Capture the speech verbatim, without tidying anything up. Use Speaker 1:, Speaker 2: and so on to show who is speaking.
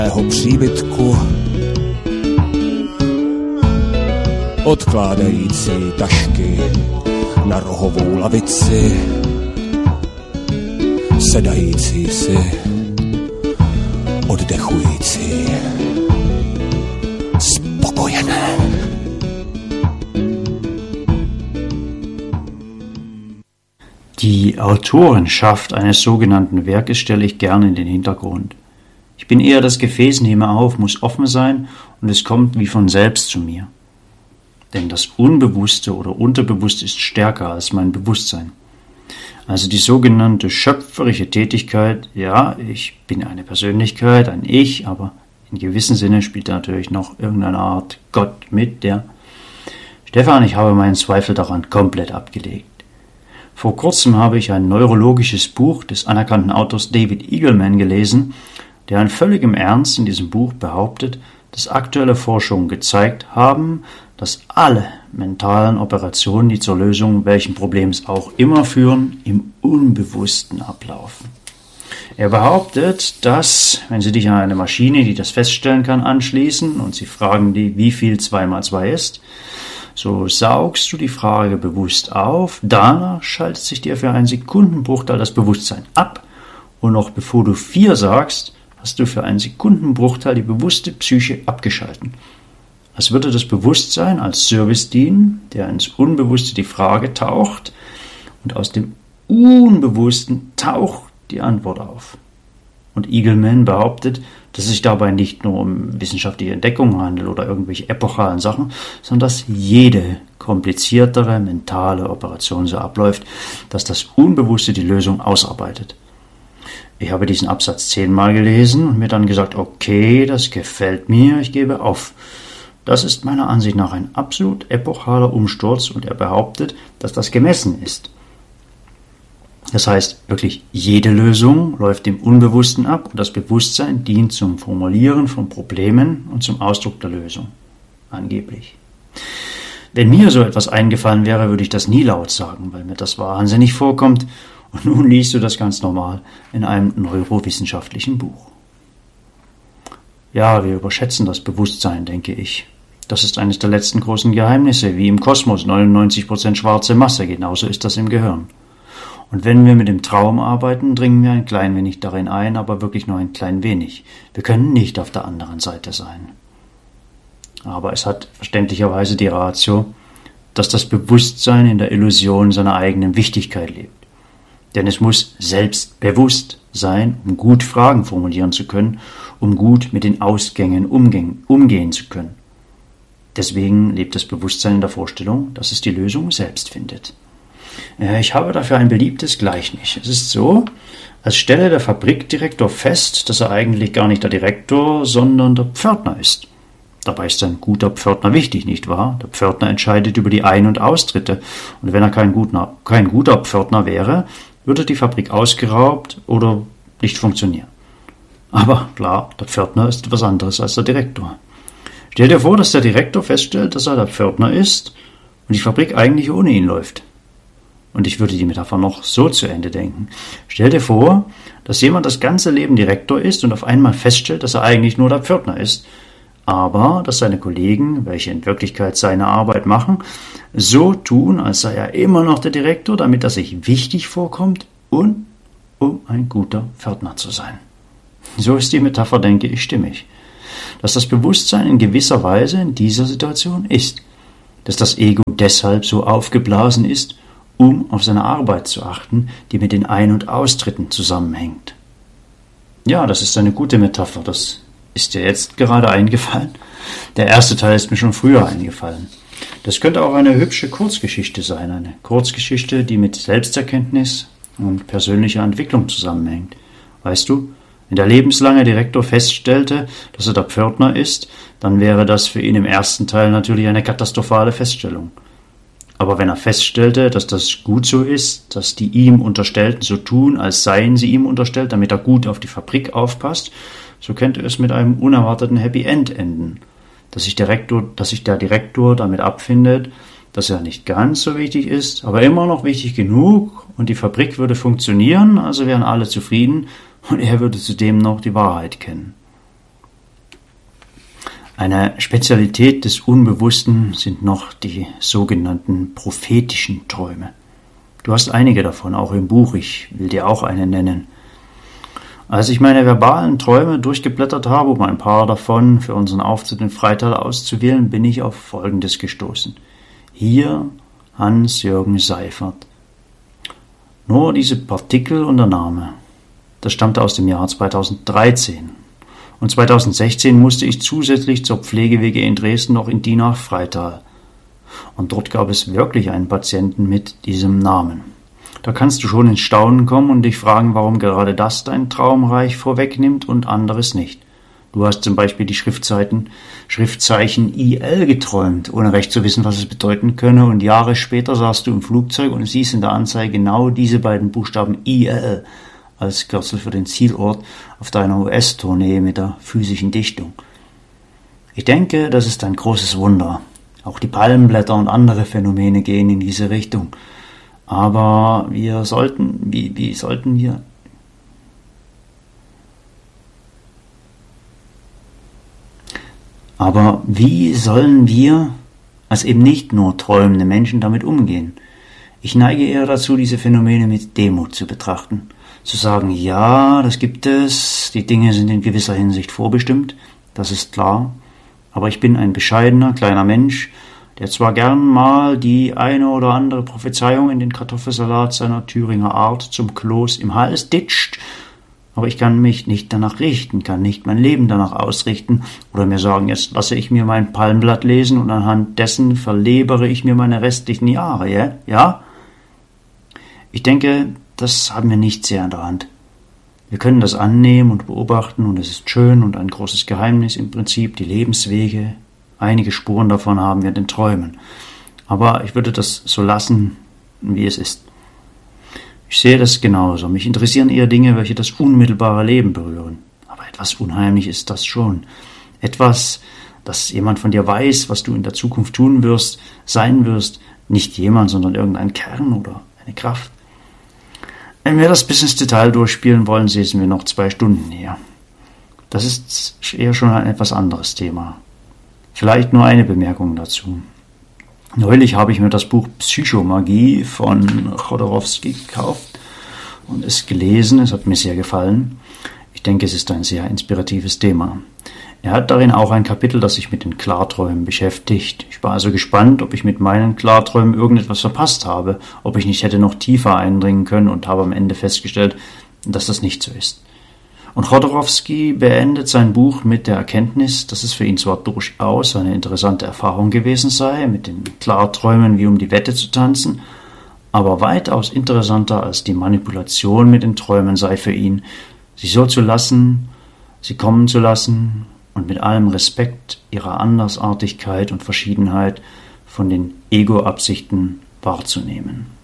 Speaker 1: jeho příbytku, odkládající tašky na rohovou lavici, sedající si, oddechující, spokojené.
Speaker 2: Die Autorenschaft eines sogenannten Werkes stelle ich gerne in den Hintergrund. Ich bin eher das Gefäß, nehme auf, muss offen sein und es kommt wie von selbst zu mir. Denn das Unbewusste oder Unterbewusste ist stärker als mein Bewusstsein. Also die sogenannte schöpferische Tätigkeit, ja, ich bin eine Persönlichkeit, ein Ich, aber in gewissem Sinne spielt da natürlich noch irgendeine Art Gott mit, der Stefan, ich habe meinen Zweifel daran komplett abgelegt. Vor kurzem habe ich ein neurologisches Buch des anerkannten Autors David Eagleman gelesen, der in völligem Ernst in diesem Buch behauptet, dass aktuelle Forschungen gezeigt haben, dass alle mentalen Operationen, die zur Lösung welchen Problems auch immer führen, im Unbewussten ablaufen. Er behauptet, dass, wenn Sie dich an eine Maschine, die das feststellen kann, anschließen und Sie fragen die, wie viel zwei mal zwei ist, so saugst du die Frage bewusst auf, danach schaltet sich dir für einen Sekundenbruchteil das Bewusstsein ab und noch bevor du vier sagst, hast du für einen Sekundenbruchteil die bewusste Psyche abgeschalten. Als würde das Bewusstsein als Service dienen, der ins Unbewusste die Frage taucht und aus dem Unbewussten taucht die Antwort auf. Und Eagleman behauptet, dass es sich dabei nicht nur um wissenschaftliche Entdeckungen handelt oder irgendwelche epochalen Sachen, sondern dass jede kompliziertere mentale Operation so abläuft, dass das Unbewusste die Lösung ausarbeitet. Ich habe diesen Absatz zehnmal gelesen und mir dann gesagt, okay, das gefällt mir, ich gebe auf. Das ist meiner Ansicht nach ein absolut epochaler Umsturz und er behauptet, dass das gemessen ist. Das heißt, wirklich jede Lösung läuft im Unbewussten ab und das Bewusstsein dient zum Formulieren von Problemen und zum Ausdruck der Lösung. Angeblich. Wenn mir so etwas eingefallen wäre, würde ich das nie laut sagen, weil mir das wahnsinnig vorkommt. Und nun liest du das ganz normal in einem neurowissenschaftlichen Buch. Ja, wir überschätzen das Bewusstsein, denke ich. Das ist eines der letzten großen Geheimnisse, wie im Kosmos neunundneunzig Prozent schwarze Masse, genauso ist das im Gehirn. Und wenn wir mit dem Traum arbeiten, dringen wir ein klein wenig darin ein, aber wirklich nur ein klein wenig. Wir können nicht auf der anderen Seite sein. Aber es hat verständlicherweise die Ratio, dass das Bewusstsein in der Illusion seiner eigenen Wichtigkeit lebt. Denn es muss selbstbewusst sein, um gut Fragen formulieren zu können, um gut mit den Ausgängen umgehen, umgehen zu können. Deswegen lebt das Bewusstsein in der Vorstellung, dass es die Lösung selbst findet. Ich habe dafür ein beliebtes Gleichnis. Es ist so, als stelle der Fabrikdirektor fest, dass er eigentlich gar nicht der Direktor, sondern der Pförtner ist. Dabei ist ein guter Pförtner wichtig, nicht wahr? Der Pförtner entscheidet über die Ein- und Austritte. Und wenn er kein guter, kein guter Pförtner wäre, würde die Fabrik ausgeraubt oder nicht funktionieren. Aber klar, der Pförtner ist etwas anderes als der Direktor. Stell dir vor, dass der Direktor feststellt, dass er der Pförtner ist und die Fabrik eigentlich ohne ihn läuft. Und ich würde die Metapher noch so zu Ende denken. Stell dir vor, dass jemand das ganze Leben Direktor ist und auf einmal feststellt, dass er eigentlich nur der Pförtner ist, aber dass seine Kollegen, welche in Wirklichkeit seine Arbeit machen, so tun, als sei er immer noch der Direktor, damit er sich wichtig vorkommt und um ein guter Pförtner zu sein. So ist die Metapher, denke ich, stimmig. Dass das Bewusstsein in gewisser Weise in dieser Situation ist. Dass das Ego deshalb so aufgeblasen ist, um auf seine Arbeit zu achten, die mit den Ein- und Austritten zusammenhängt. Ja, das ist eine gute Metapher, das ist dir jetzt gerade eingefallen. Der erste Teil ist mir schon früher eingefallen. Das könnte auch eine hübsche Kurzgeschichte sein, eine Kurzgeschichte, die mit Selbsterkenntnis und persönlicher Entwicklung zusammenhängt. Weißt du, wenn der lebenslange Direktor feststellte, dass er der Pförtner ist, dann wäre das für ihn im ersten Teil natürlich eine katastrophale Feststellung. Aber wenn er feststellte, dass das gut so ist, dass die ihm Unterstellten so tun, als seien sie ihm unterstellt, damit er gut auf die Fabrik aufpasst, so könnte es mit einem unerwarteten Happy End enden. Dass sich der Direktor, dass sich der Direktor damit abfindet, dass er nicht ganz so wichtig ist, aber immer noch wichtig genug und die Fabrik würde funktionieren, also wären alle zufrieden und er würde zudem noch die Wahrheit kennen. Eine Spezialität des Unbewussten sind noch die sogenannten prophetischen Träume. Du hast einige davon, auch im Buch, ich will dir auch eine nennen. Als ich meine verbalen Träume durchgeblättert habe, um ein paar davon für unseren Auftritt in Freital auszuwählen, bin ich auf Folgendes gestoßen. Hier Hans-Jürgen Seifert. Nur diese Partikel und der Name. Das stammte aus dem Jahr zweitausenddreizehn. Und zweitausendsechzehn musste ich zusätzlich zur Pflege-W G in Dresden noch in die nach Freital. Und dort gab es wirklich einen Patienten mit diesem Namen. Da kannst du schon ins Staunen kommen und dich fragen, warum gerade das dein Traumreich vorwegnimmt und anderes nicht. Du hast zum Beispiel die Schriftzeiten, Schriftzeichen I L geträumt, ohne recht zu wissen, was es bedeuten könne, und Jahre später saßt du im Flugzeug und siehst in der Anzeige genau diese beiden Buchstaben I L als Kürzel für den Zielort auf deiner U S-Tournee mit der physischen Dichtung. Ich denke, das ist ein großes Wunder. Auch die Palmenblätter und andere Phänomene gehen in diese Richtung. Aber wir sollten, wie, wie sollten wir... Aber wie sollen wir als eben nicht nur träumende Menschen damit umgehen? Ich neige eher dazu, diese Phänomene mit Demut zu betrachten. Zu sagen, ja, das gibt es, die Dinge sind in gewisser Hinsicht vorbestimmt, das ist klar. Aber ich bin ein bescheidener, kleiner Mensch, der zwar gern mal die eine oder andere Prophezeiung in den Kartoffelsalat seiner Thüringer Art zum Kloß im Hals ditcht, aber ich kann mich nicht danach richten, kann nicht mein Leben danach ausrichten oder mir sagen, jetzt lasse ich mir mein Palmblatt lesen und anhand dessen verlebere ich mir meine restlichen Jahre, ja? Ja? Ich denke, das haben wir nicht sehr an der Hand. Wir können das annehmen und beobachten und es ist schön und ein großes Geheimnis im Prinzip, die Lebenswege. Einige Spuren davon haben wir in den Träumen. Aber ich würde das so lassen, wie es ist. Ich sehe das genauso. Mich interessieren eher Dinge, welche das unmittelbare Leben berühren. Aber etwas unheimlich ist das schon. Etwas, dass jemand von dir weiß, was du in der Zukunft tun wirst, sein wirst. Nicht jemand, sondern irgendein Kern oder eine Kraft. Wenn wir das bis ins Detail durchspielen wollen, säßen wir noch zwei Stunden hier. Das ist eher schon ein etwas anderes Thema. Vielleicht nur eine Bemerkung dazu. Neulich habe ich mir das Buch Psychomagie von Chodorowski gekauft und es gelesen. Es hat mir sehr gefallen. Ich denke, es ist ein sehr inspiratives Thema. Er hat darin auch ein Kapitel, das sich mit den Klarträumen beschäftigt. Ich war also gespannt, ob ich mit meinen Klarträumen irgendetwas verpasst habe, ob ich nicht hätte noch tiefer eindringen können und habe am Ende festgestellt, dass das nicht so ist. Und Chodorowski beendet sein Buch mit der Erkenntnis, dass es für ihn zwar durchaus eine interessante Erfahrung gewesen sei, mit den Klarträumen wie um die Wette zu tanzen, aber weitaus interessanter als die Manipulation mit den Träumen sei für ihn, sie so zu lassen, sie kommen zu lassen und mit allem Respekt ihrer Andersartigkeit und Verschiedenheit von den Ego-Absichten wahrzunehmen.